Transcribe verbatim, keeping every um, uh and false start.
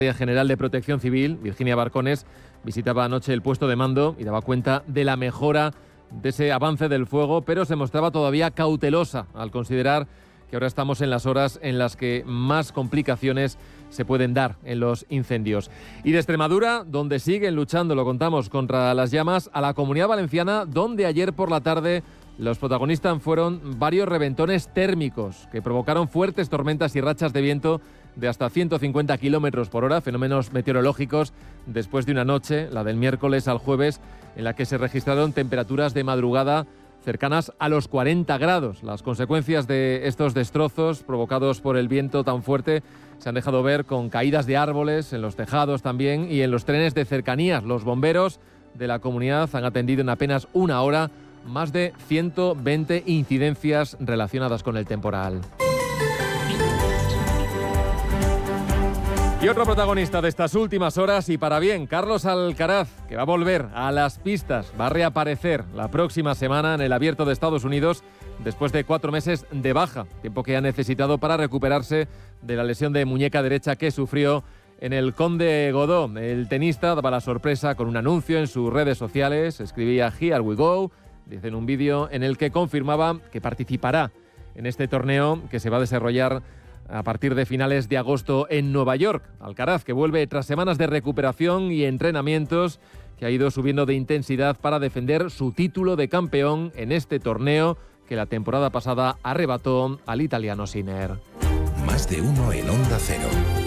General de Protección Civil, Virginia Barcones, visitaba anoche el puesto de mando y daba cuenta de la mejora de ese avance del fuego, pero se mostraba todavía cautelosa al considerar que ahora estamos en las horas en las que más complicaciones se pueden dar en los incendios. Y de Extremadura, donde siguen luchando, lo contamos, contra las llamas, a la Comunidad Valenciana, donde ayer por la tarde los protagonistas fueron varios reventones térmicos que provocaron fuertes tormentas y rachas de viento de hasta ciento cincuenta kilómetros por hora, fenómenos meteorológicos después de una noche, la del miércoles al jueves, en la que se registraron temperaturas de madrugada cercanas a los cuarenta grados. Las consecuencias de estos destrozos provocados por el viento tan fuerte se han dejado ver con caídas de árboles, en los tejados también y en los trenes de cercanías. Los bomberos de la comunidad han atendido en apenas una hora más de ciento veinte incidencias relacionadas con el temporal. Y otro protagonista de estas últimas horas, y para bien, Carlos Alcaraz, que va a volver a las pistas, va a reaparecer la próxima semana en el Abierto de Estados Unidos después de cuatro meses de baja, tiempo que ha necesitado para recuperarse de la lesión de muñeca derecha que sufrió en el Conde Godó. El tenista daba la sorpresa con un anuncio en sus redes sociales, escribía "Here we go", dice en un vídeo en el que confirmaba que participará en este torneo que se va a desarrollar a partir de finales de agosto en Nueva York. Alcaraz, que vuelve tras semanas de recuperación y entrenamientos, que ha ido subiendo de intensidad para defender su título de campeón en este torneo que la temporada pasada arrebató al italiano Sinner. Más de uno en Onda Cero.